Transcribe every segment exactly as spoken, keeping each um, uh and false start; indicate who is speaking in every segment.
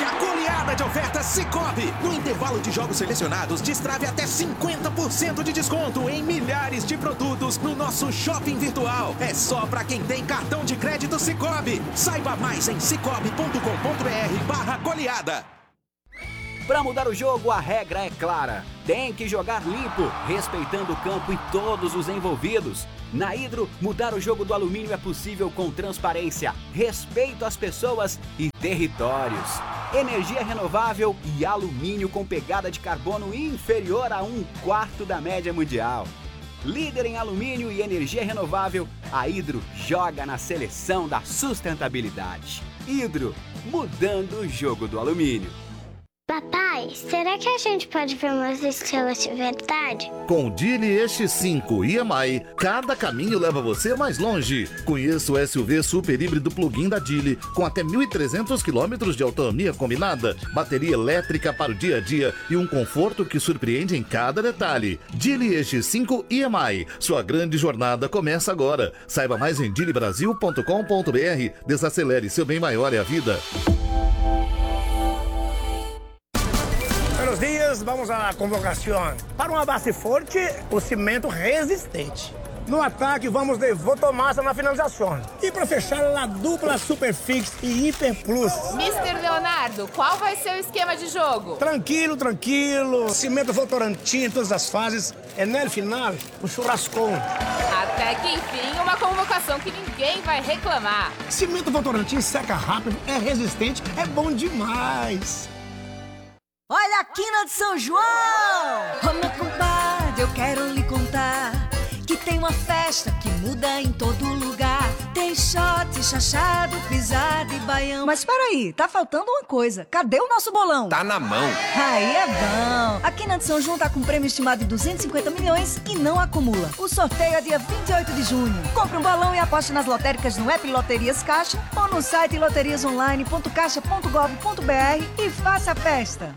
Speaker 1: Aproveite a goleada de ofertas Sicoob. No intervalo de jogos selecionados, destrave até cinquenta por cento de desconto em milhares de produtos no nosso shopping virtual. É só para quem tem cartão de crédito Sicoob. Saiba mais em cicobi ponto com ponto br barra goleada.
Speaker 2: Para mudar o jogo, a regra é clara. Tem que jogar limpo, respeitando o campo e todos os envolvidos. Na Hidro, mudar o jogo do alumínio é possível com transparência, respeito às pessoas e territórios. Energia renovável e alumínio com pegada de carbono inferior a um quarto da média mundial. Líder em alumínio e energia renovável, a Hidro joga na seleção da sustentabilidade. Hidro, mudando o jogo do alumínio.
Speaker 3: Papai, será que a gente pode ver umas estrelas de verdade?
Speaker 4: Com o Geely E X cinco e M I, cada caminho leva você mais longe. Conheça o S U V super híbrido plug-in da Geely, com até mil e trezentos quilômetros de autonomia combinada, bateria elétrica para o dia a dia e um conforto que surpreende em cada detalhe. Geely E X cinco e M I, sua grande jornada começa agora. Saiba mais em geely brasil ponto com ponto br. Desacelere, seu bem maior é a vida.
Speaker 5: Buenos dias, vamos à convocação. Para uma base forte, o cimento resistente. No ataque, vamos de Votomassa na finalização. E para fechar, a dupla Superfix e Hiper Plus.
Speaker 6: mister Leonardo, qual vai ser o esquema de jogo?
Speaker 5: Tranquilo, tranquilo. Cimento Votorantim em todas as fases. E no final, o churrascão.
Speaker 6: Até que enfim, uma convocação que ninguém vai reclamar.
Speaker 5: Cimento Votorantim seca rápido, é resistente, é bom demais.
Speaker 7: Olha a quina de São João! Ô meu compadre, eu quero lhe contar que tem uma festa que muda em todo lugar. Tem shot, chachado, pisada e baião. Mas peraí, tá faltando uma coisa. Cadê o nosso bolão?
Speaker 8: Tá na mão.
Speaker 7: Aí é bom. A quina de São João tá com um prêmio estimado de duzentos e cinquenta milhões e não acumula. O sorteio é dia vinte e oito de junho. Compre um bolão e aposte nas lotéricas no app Loterias Caixa ou no site loterias online ponto caixa ponto gov ponto br e faça a festa.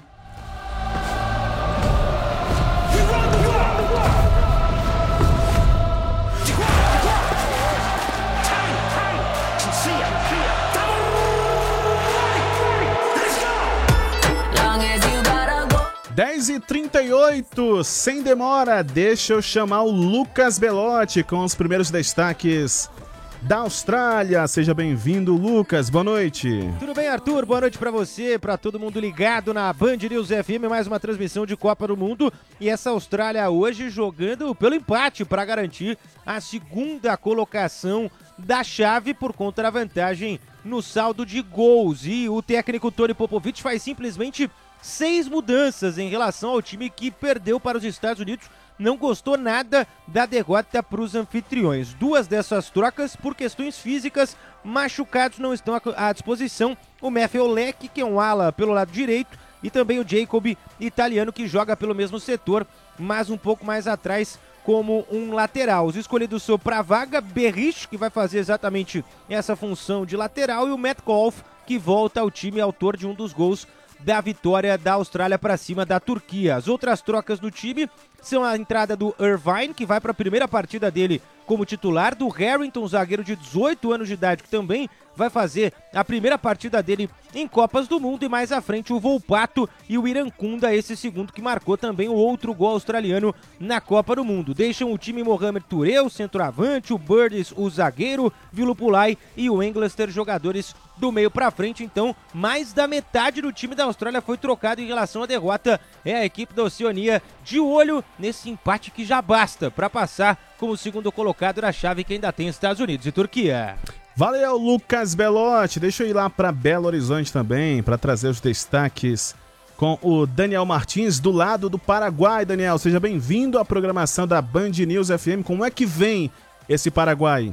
Speaker 9: dez e trinta e oito, sem demora, deixa eu chamar o Lucas Belotti com os primeiros destaques da Austrália. Seja bem-vindo, Lucas, boa noite.
Speaker 10: Tudo bem, Arthur? Boa noite pra você, pra todo mundo ligado na Band News F M, mais uma transmissão de Copa do Mundo. E essa Austrália hoje jogando pelo empate para garantir a segunda colocação da chave por conta da vantagem no saldo de gols. E o técnico Tony Popovic faz simplesmente seis mudanças em relação ao time que perdeu para os Estados Unidos. Não gostou nada da derrota para os anfitriões. Duas dessas trocas por questões físicas, machucados não estão à disposição. O Matthew Leck, que é um ala pelo lado direito, e também o Jacob, italiano, que joga pelo mesmo setor, mas um pouco mais atrás como um lateral. Os escolhidos são para a vaga, Berrich, que vai fazer exatamente essa função de lateral, e o Matt Golf, que volta ao time, autor de um dos gols da vitória da Austrália para cima da Turquia. As outras trocas no time são a entrada do Irvine, que vai para a primeira partida dele como titular, do Harrington, zagueiro de dezoito anos de idade, que também vai fazer a primeira partida dele em Copas do Mundo, e mais à frente o Volpato e o Irankunda, esse segundo que marcou também o outro gol australiano na Copa do Mundo. Deixam o time Mohamed Touré, o centroavante, o Burdes, o zagueiro, Vilupulai e o Englester, jogadores do meio pra frente. Então, mais da metade do time da Austrália foi trocado em relação à derrota. É a equipe da Oceania de olho nesse empate que já basta para passar como segundo colocado na chave, que ainda tem Estados Unidos e Turquia.
Speaker 9: Valeu, Lucas Belotti. Deixa eu ir lá para Belo Horizonte também, para trazer os destaques com o Daniel Martins, do lado do Paraguai. Daniel, seja bem-vindo à programação da Band News F M. Como é que vem esse Paraguai?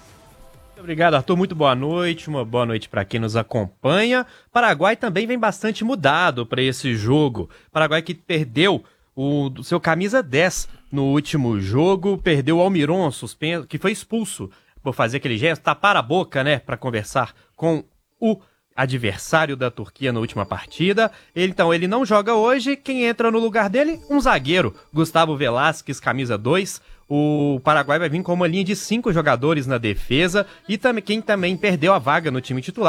Speaker 11: Muito obrigado, Arthur. Muito boa noite. Uma boa noite para quem nos acompanha. Paraguai também vem bastante mudado para esse jogo. Paraguai que perdeu o seu camisa dez no último jogo, perdeu o Almiron, suspenso, que foi expulso por fazer aquele gesto, tapar a boca, né, para conversar com o adversário da Turquia na última partida. Ele, então, ele não joga hoje. Quem entra no lugar dele? Um zagueiro, Gustavo Velasquez, camisa dois. O Paraguai vai vir com uma linha de cinco jogadores na defesa, e também, quem também perdeu a vaga no time titular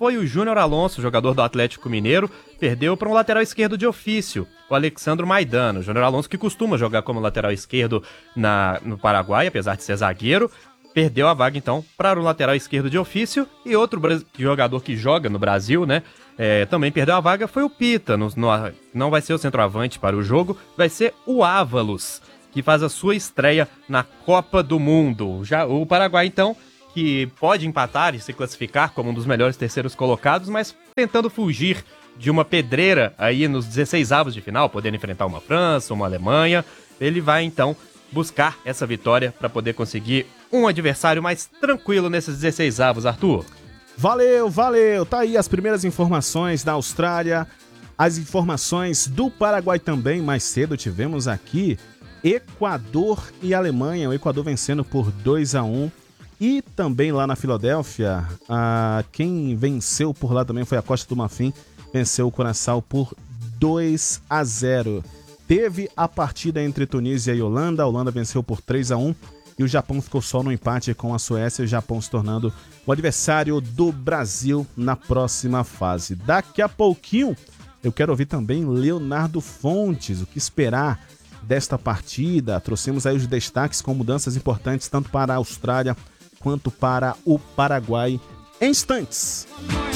Speaker 11: foi o Júnior Alonso, jogador do Atlético Mineiro, perdeu para um lateral esquerdo de ofício, o Alexandro Maidana. O Júnior Alonso, que costuma jogar como lateral esquerdo na, no Paraguai, apesar de ser zagueiro, perdeu a vaga, então, para o lateral esquerdo de ofício. E outro jogador que joga no Brasil, né, é, também perdeu a vaga, foi o Pita. No, no, não vai ser o centroavante para o jogo, vai ser o Ávalos, que faz a sua estreia na Copa do Mundo. Já o Paraguai, então, que pode empatar e se classificar como um dos melhores terceiros colocados, mas tentando fugir de uma pedreira aí nos dezesseis avos de final, podendo enfrentar uma França, uma Alemanha. Ele vai, então, buscar essa vitória para poder conseguir um adversário mais tranquilo nesses dezesseis avos, Arthur.
Speaker 9: Valeu, valeu. Tá aí as primeiras informações da Austrália, as informações do Paraguai também. Mais cedo tivemos aqui Equador e Alemanha. O Equador vencendo por dois a um. E também lá na Filadélfia, a... quem venceu por lá também foi a Costa do Marfim. Venceu o Curaçao por dois a zero. Teve a partida entre Tunísia e Holanda. A Holanda venceu por três a um. E o Japão ficou só no empate com a Suécia. O Japão se tornando o adversário do Brasil na próxima fase. Daqui a pouquinho eu quero ouvir também Leonardo Fontes. O que esperar desta partida? Trouxemos aí os destaques com mudanças importantes tanto para a Austrália quanto para o Paraguai. Em instantes.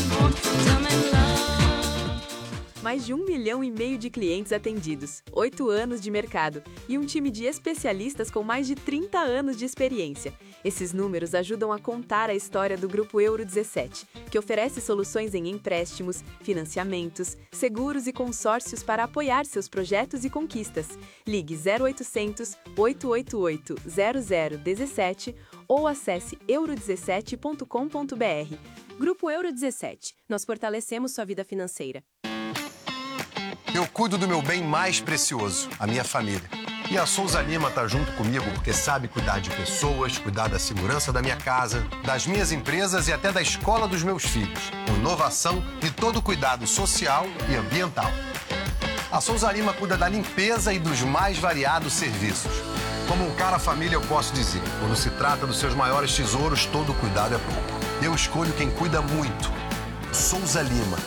Speaker 8: Mais de um milhão e meio de clientes atendidos, oito anos de mercado e um time de especialistas com mais de trinta anos de experiência. Esses números ajudam a contar a história do Grupo Euro dezessete, que oferece soluções em empréstimos, financiamentos, seguros e consórcios para apoiar seus projetos e conquistas. Ligue zero oitocentos, oito oito oito, zero zero um sete ou acesse euro dezessete ponto com ponto b r. Grupo Euro dezessete. Nós fortalecemos sua vida financeira.
Speaker 12: Eu cuido do meu bem mais precioso, a minha família. E a Souza Lima tá junto comigo porque sabe cuidar de pessoas, cuidar da segurança da minha casa, das minhas empresas e até da escola dos meus filhos. Com inovação e todo cuidado social e ambiental. A Souza Lima cuida da limpeza e dos mais variados serviços. Como um cara família, eu posso dizer, quando se trata dos seus maiores tesouros, todo cuidado é pouco. Eu escolho quem cuida muito. Souza Lima.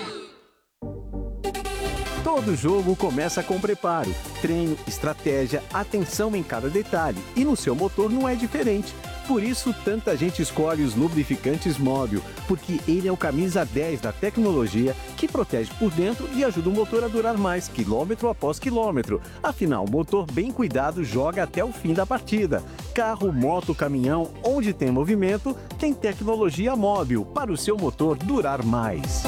Speaker 13: Todo jogo começa com preparo, treino, estratégia, atenção em cada detalhe. E no seu motor não é diferente. Por isso, tanta gente escolhe os lubrificantes Móbil, porque ele é o camisa dez da tecnologia que protege por dentro e ajuda o motor a durar mais, quilômetro após quilômetro. Afinal, o motor bem cuidado joga até o fim da partida. Carro, moto, caminhão, onde tem movimento, tem tecnologia Móbil para o seu motor durar mais.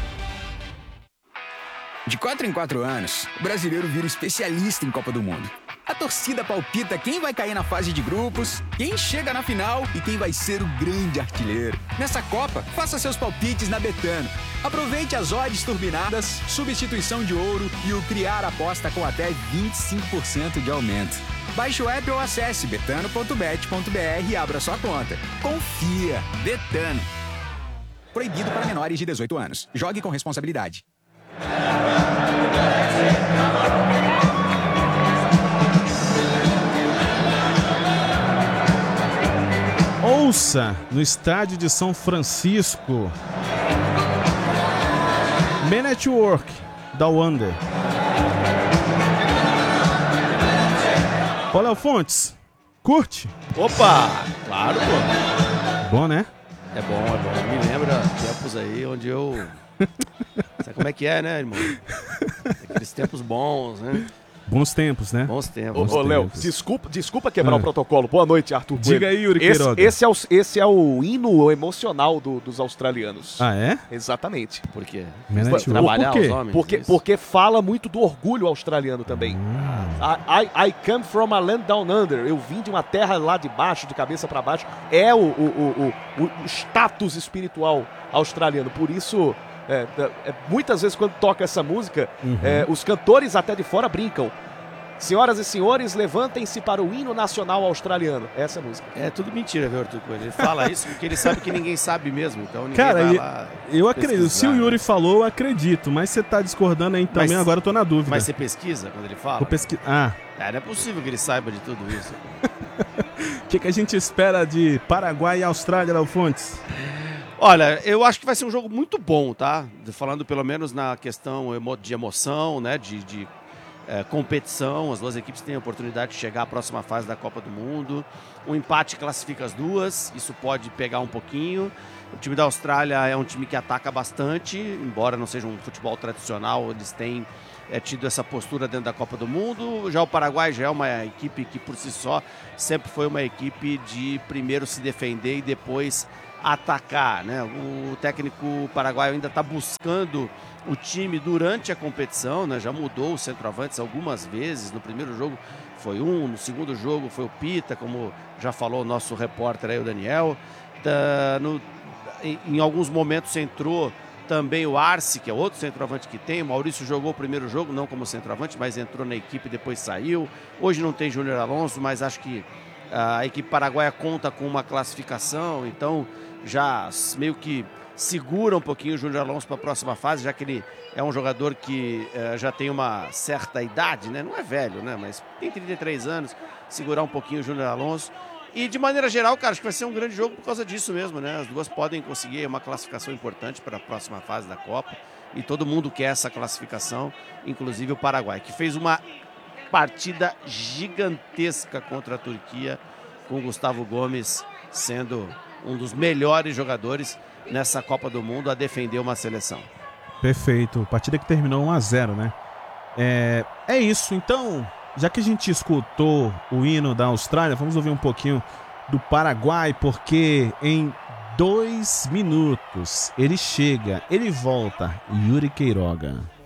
Speaker 14: De quatro em quatro anos, o brasileiro vira especialista em Copa do Mundo. A torcida palpita quem vai cair na fase de grupos, quem chega na final e quem vai ser o grande artilheiro. Nessa Copa, faça seus palpites na Betano. Aproveite as odds turbinadas, substituição de ouro e o Criar Aposta com até vinte e cinco por cento de aumento. Baixe o app ou acesse betano ponto bet ponto b r e abra sua conta. Confia! Betano. Proibido para menores de dezoito anos. Jogue com responsabilidade.
Speaker 9: Ouça no estádio de São Francisco Man at Work da Wonder. Olha o Fontes, curte?
Speaker 15: Opa, claro, pô.
Speaker 9: Bom, né?
Speaker 15: É bom, é bom. Me lembra tempos aí onde eu... Sabe como é que é, né, irmão? Aqueles tempos bons, né?
Speaker 9: Bons tempos, né?
Speaker 15: Bons tempos.
Speaker 16: Ô, ô Léo, desculpa, desculpa quebrar ah. o protocolo. Boa noite, Arthur.
Speaker 9: Diga aí, Yuri
Speaker 16: esse,
Speaker 9: Queiroga.
Speaker 16: Esse é o, esse é o hino emocional do, dos australianos.
Speaker 9: Ah, é?
Speaker 16: Exatamente.
Speaker 15: Por quê?
Speaker 16: Por,
Speaker 15: trabalhar
Speaker 16: por quê?
Speaker 15: os homens?
Speaker 16: Porque, porque fala muito do orgulho australiano também. Hum. I, I, I come from a land down under. Eu vim de uma terra lá de baixo, de cabeça para baixo. É o, o, o, o, o status espiritual australiano. Por isso... É, é, muitas vezes quando toca essa música, uhum. é, os cantores até de fora brincam. Senhoras e senhores, levantem-se para o hino nacional australiano. Essa é a música.
Speaker 15: É tudo mentira, viu, Arthur Coelho? Ele fala isso porque ele sabe que ninguém sabe mesmo. Então ninguém
Speaker 9: Cara,
Speaker 15: vai
Speaker 9: eu,
Speaker 15: lá
Speaker 9: eu acredito. Se o Yuri falou, eu acredito. Mas você tá discordando aí também, mas, agora eu tô na dúvida.
Speaker 15: Mas você pesquisa quando ele fala?
Speaker 9: Vou pesquisar. Ah.
Speaker 15: É, não é possível que ele saiba de tudo isso.
Speaker 9: O que, que a gente espera de Paraguai e Austrália, Léo Fontes?
Speaker 15: Olha, eu acho que vai ser um jogo muito bom, tá? Falando pelo menos na questão de emoção, né? De, de é, competição. As duas equipes têm a oportunidade de chegar à próxima fase da Copa do Mundo. Um empate classifica as duas, isso pode pegar um pouquinho. O time da Austrália é um time que ataca bastante, embora não seja um futebol tradicional, eles têm é, tido essa postura dentro da Copa do Mundo. Já o Paraguai já é uma equipe que por si só sempre foi uma equipe de primeiro se defender e depois atacar, né? O técnico paraguaio ainda está buscando o time durante a competição, né? Já mudou os centroavantes algumas vezes. No primeiro jogo foi um, no segundo jogo foi o Pita, como já falou o nosso repórter aí, o Daniel. Da, no, em, em alguns momentos entrou também o Arce, que é outro centroavante que tem. O Maurício jogou o primeiro jogo, não como centroavante, mas entrou na equipe e depois saiu. Hoje não tem Júnior Alonso, mas acho que a equipe paraguaia conta com uma classificação, então já meio que segura um pouquinho o Júnior Alonso para a próxima fase, já que ele é um jogador que uh, já tem uma certa idade, né? Não é velho, né? Mas tem trinta e três anos, segurar um pouquinho o Júnior Alonso. E de maneira geral, cara, acho que vai ser um grande jogo por causa disso mesmo, né? As duas podem conseguir uma classificação importante para a próxima fase da Copa e todo mundo quer essa classificação, inclusive o Paraguai, que fez uma partida gigantesca contra a Turquia, com o Gustavo Gomes sendo um dos melhores jogadores nessa Copa do Mundo a defender uma seleção.
Speaker 9: Perfeito, partida que terminou um a zero, né? É, é isso, então, já que a gente escutou o hino da Austrália, vamos ouvir um pouquinho do Paraguai, porque em dois minutos ele chega, ele volta, Yuri Queiroga.